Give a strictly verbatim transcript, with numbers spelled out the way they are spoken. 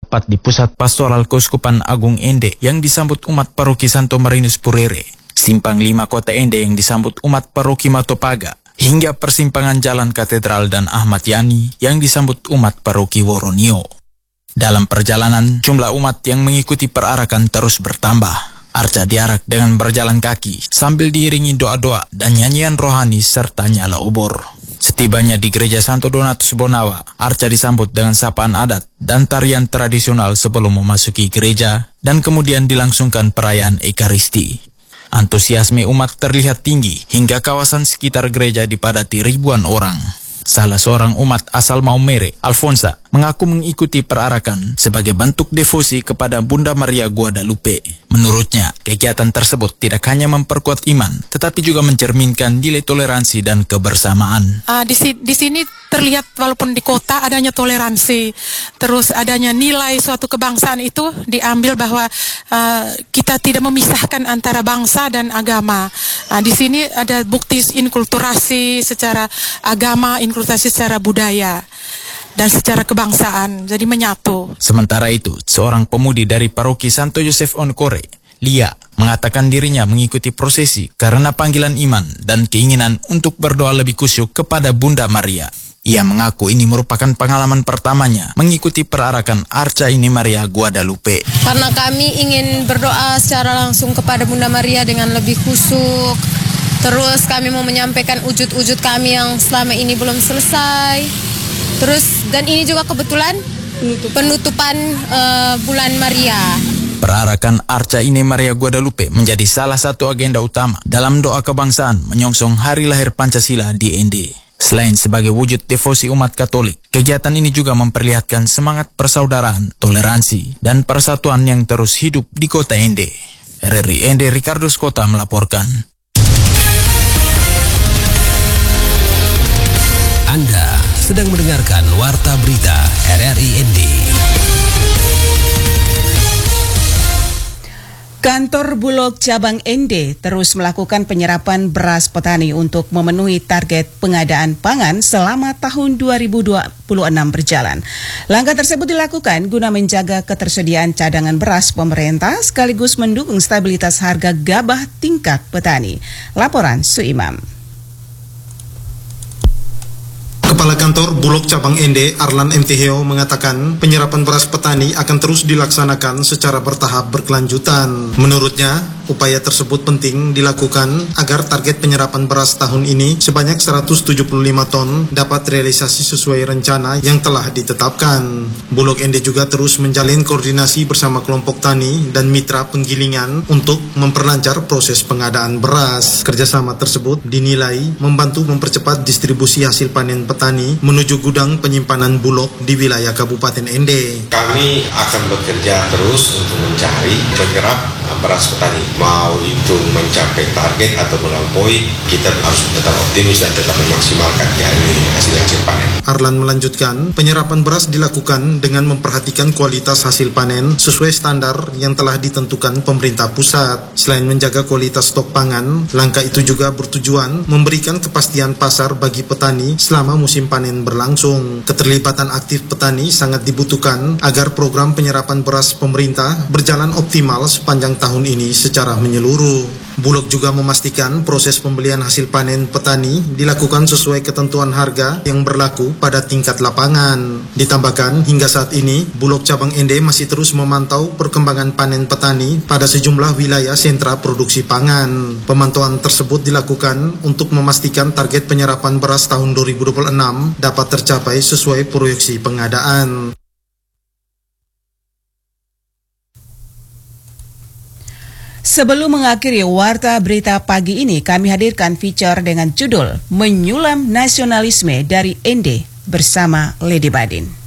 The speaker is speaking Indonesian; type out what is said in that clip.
tepat di pusat pastoral Keuskupan Agung Ende yang disambut umat paroki Santo Marinus Purere, simpang lima Kota Ende yang disambut umat paroki Matopaga, hingga persimpangan Jalan Katedral dan Ahmad Yani yang disambut umat paroki Woronio. Dalam perjalanan, jumlah umat yang mengikuti perarakan terus bertambah. Arca diarak dengan berjalan kaki sambil diiringi doa-doa dan nyanyian rohani serta nyala obor. Setibanya di Gereja Santo Donatus Bonawa, Arca disambut dengan sapaan adat dan tarian tradisional sebelum memasuki gereja dan kemudian dilangsungkan perayaan Ekaristi. Antusiasme umat terlihat tinggi hingga kawasan sekitar gereja dipadati ribuan orang. Salah seorang umat asal Maumere, Alfonsa, mengaku mengikuti perarakan sebagai bentuk devosi kepada Bunda Maria Guadalupe. Menurutnya, kegiatan tersebut tidak hanya memperkuat iman, tetapi juga mencerminkan nilai toleransi dan kebersamaan. Uh, di, di sini terlihat walaupun di kota adanya toleransi, terus adanya nilai suatu kebangsaan itu diambil bahwa uh, kita tidak memisahkan antara bangsa dan agama. Uh, di sini ada bukti inkulturasi secara agama, inkulturasi secara budaya dan secara kebangsaan, jadi menyatu. Sementara itu, seorang pemudi dari paroki Santo Yosef Onkore, Lia, mengatakan dirinya mengikuti prosesi karena panggilan iman dan keinginan untuk berdoa lebih khusyuk kepada Bunda Maria. Ia mengaku ini merupakan pengalaman pertamanya mengikuti perarakan Arca ini Maria Guadalupe. Karena kami ingin berdoa secara langsung kepada Bunda Maria dengan lebih khusyuk. Terus kami mau menyampaikan wujud-wujud kami yang selama ini belum selesai. Terus dan ini juga kebetulan penutupan uh, bulan Maria. Perarakan Arca ini Maria Guadalupe menjadi salah satu agenda utama dalam doa kebangsaan menyongsong hari lahir Pancasila di Ende. Selain sebagai wujud devosi umat Katolik, kegiatan ini juga memperlihatkan semangat persaudaraan, toleransi, dan persatuan yang terus hidup di kota Ende. R R I Ende Ricardo Skota melaporkan. Anda sedang mendengarkan Warta Berita R R I Ende. Kantor Bulog Cabang Ende terus melakukan penyerapan beras petani untuk memenuhi target pengadaan pangan selama tahun dua ribu dua puluh enam berjalan. Langkah tersebut dilakukan guna menjaga ketersediaan cadangan beras pemerintah sekaligus mendukung stabilitas harga gabah tingkat petani. Laporan Suimam. Kepala Kantor Bulog Cabang Ende, Arlan M T Heo, mengatakan penyerapan beras petani akan terus dilaksanakan secara bertahap berkelanjutan. Menurutnya, upaya tersebut penting dilakukan agar target penyerapan beras tahun ini sebanyak seratus tujuh puluh lima ton dapat realisasi sesuai rencana yang telah ditetapkan. Bulog Ende juga terus menjalin koordinasi bersama kelompok tani dan mitra penggilingan untuk memperlancar proses pengadaan beras. Kerjasama tersebut dinilai membantu mempercepat distribusi hasil panen petani menuju gudang penyimpanan Bulog di wilayah Kabupaten Ende. Kami akan bekerja terus untuk mencari penyerap beras petani. Mau itu mencapai target atau melampaui, kita harus tetap optimis dan tetap memaksimalkan yakni hasil-hasil panen. Arlan melanjutkan, penyerapan beras dilakukan dengan memperhatikan kualitas hasil panen sesuai standar yang telah ditentukan pemerintah pusat. Selain menjaga kualitas stok pangan, langkah itu juga bertujuan memberikan kepastian pasar bagi petani selama musim panen berlangsung. Keterlibatan aktif petani sangat dibutuhkan agar program penyerapan beras pemerintah berjalan optimal sepanjang tahun ini secara menyeluruh. Bulog juga memastikan proses pembelian hasil panen petani dilakukan sesuai ketentuan harga yang berlaku pada tingkat lapangan. Ditambahkan, hingga saat ini, Bulog Cabang Ende masih terus memantau perkembangan panen petani pada sejumlah wilayah sentra produksi pangan. Pemantauan tersebut dilakukan untuk memastikan target penyerapan beras tahun dua ribu dua puluh enam dapat tercapai sesuai proyeksi pengadaan. Sebelum mengakhiri Warta Berita pagi ini, kami hadirkan feature dengan judul Menyulam Nasionalisme dari Ende bersama Lady Badin.